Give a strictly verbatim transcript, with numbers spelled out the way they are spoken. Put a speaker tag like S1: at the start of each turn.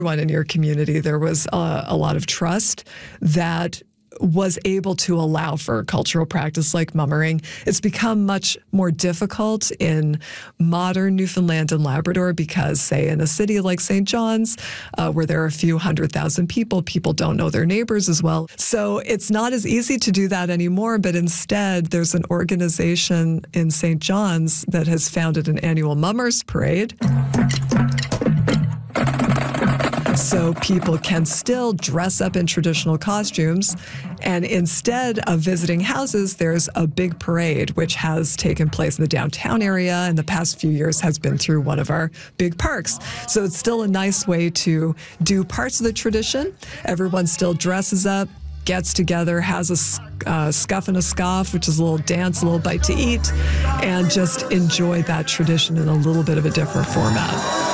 S1: One in your community, there was uh, a lot of trust that was able to allow for cultural practice like mummering. It's become much more difficult in modern Newfoundland and Labrador because, say, in a city like Saint John's, uh, where there are a few hundred thousand people, people don't know their neighbors as well. So it's not as easy to do that anymore, but instead there's an organization in Saint John's that has founded an annual Mummers Parade. So people can still dress up in traditional costumes, and instead of visiting houses, there's a big parade which has taken place in the downtown area in the past few years, has been through one of our big parks. So it's still a nice way to do parts of the tradition. Everyone still dresses up, gets together, has a uh, scuff and a scoff, which is a little dance, a little bite to eat, and just enjoy that tradition in a little bit of a different format.